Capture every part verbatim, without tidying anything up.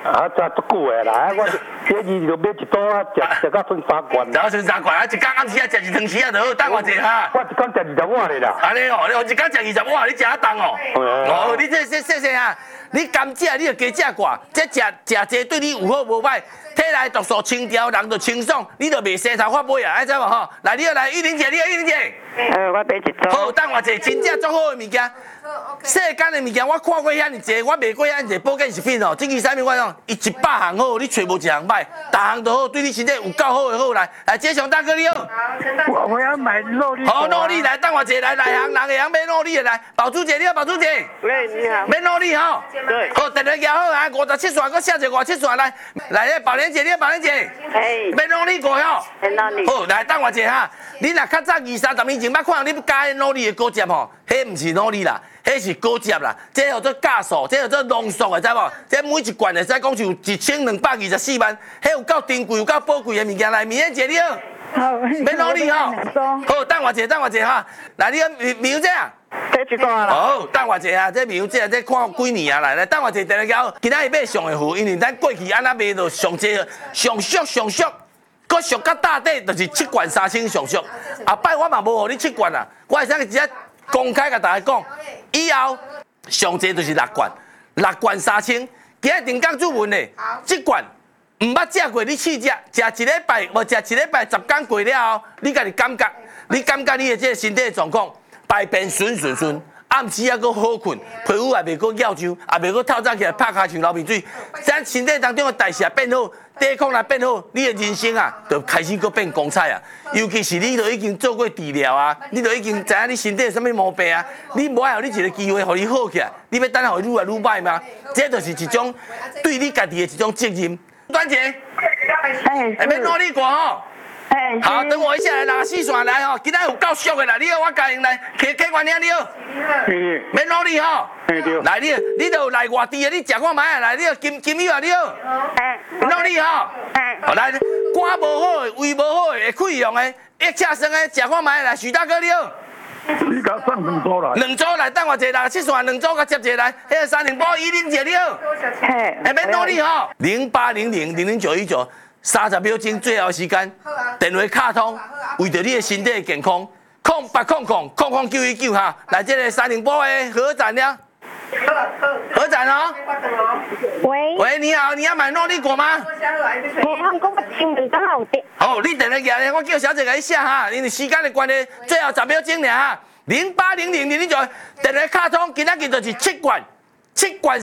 啊，真足久的啦！我这二就买一刀啊，食食到剩三罐。 食到剩三罐啊！一工暗时啊食一汤匙啊，就好，等我者哈。 我一工食二十碗咧啦。 安尼哦，你一工食二十碗，你食得动哦。哦，你这这这这啊，你甘蔗你就加食寡，这食食这对你有好无歹，体内毒素清调，人就清爽，你就袂生头发尾啊，爱知无吼？来，你要来玉玲姐，你要玉玲姐。 呃，我买一刀。 好，等我者真正足好的物件。世间的物件我看过遐尼济，我卖过遐尼济保健食品哦。这支产品我讲，伊一百项好，你找无一项歹，逐项都好，对你身体有够好的好来。来，这上大哥你好。 我我要买肉粒。 好，肉粒来，等我者来来行，人会晓买肉粒的来。宝珠姐你好，宝珠姐。 喂，你好。 买肉粒吼。 对。 好，电话摇好啊，五十七线，搁写一个五十七线来。来，咧宝莲姐，你好，宝莲姐。 嘿。 买肉粒过吼。 买肉粒。 好，来等我者哈。你若较早二三十年前捌看你加肉粒的果汁吼，迄毋是肉粒啦。迄是果汁啦，这叫做加素，这叫做浓缩的，知无？这每一罐会使讲就一千两百二十四万，迄有够珍贵、有够宝贵的物件来。明燕姐你好， 好， 免努力吼。好，等我一下，等我一下哈。来，你个苗姐啊？ 这一段啦。 好，等我一下，这苗姐这看几年啊？来来，等我一下，电话交。今仔日买上的货，因为咱过去安那卖到上济上俗上俗，搁俗到大底就是七罐三千上俗。后摆我嘛无互你七罐啊，我会使直接公开甲大家讲。以后上济就是六罐，六罐三千。今日定岗主问嘞，这罐唔捌食过，你试食，食一礼拜，无食一礼拜十天过了后，你家己感觉，你感觉你的这个身体的状况，排便顺顺顺，暗时还阁好困，皮肤也袂阁咬痒，也袂阁透早起来拍骹像流鼻水，咱身体当中的代谢变好，抵抗力变好，你的人生啊，就开始阁变光彩啊！尤其是你都已经做过治疗啊，你都已经知影你身体有啥物毛病啊，你无爱互你一个机会，互你好起来，你要等下互愈来愈歹吗？这就是一种对你家己的一种责任。端姐， 哎， 下面努力过吼。 哎， 好，等我一下来拿四线来吼，今仔有够俗的啦，你好，我家用来，客客官兄你好，免努力吼。来你，你都来外地的，你食看卖啊！来，你金金友啊，你好，努力吼。好来，肝无好的，胃无好的，会溃疡的，一车生的，食看卖来，徐大哥你好。 你甲送两组来。 两组来，等我一下，七线两组甲接一下来，迄个三零八一零姐你好。 嘿， 下面努力吼，零八零零零零九一九，三十秒钟最后时间，电话卡通，为着你的身体的健康，空八空空空空九一九哈，来这个三零八的何展了。何展哦。 喂。 喂，你好，你要买诺丽果吗？ 我香港个新闻真好的。 好，你等下下来，我叫小姐给你下哈，因为时间的关系，最后十秒钟尔哈。零八零零零零九，电话卡通，今仔日就是七罐，七罐。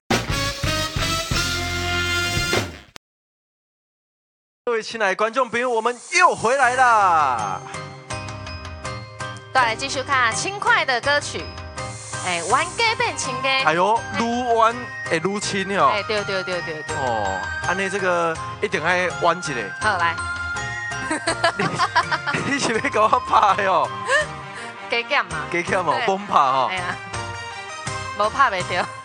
各位亲爱的观众朋友，我们又回来啦！ 再来继续看轻快的歌曲，哎，玩家变情歌。 哎呦，愈玩会愈亲哦。 哎，对对对对对。 哦，安尼这个一定爱玩一下。 好来。 你是要给我拍哦？ 加减嘛。 加减哦，崩拍哦。 哎呀，无拍袂着。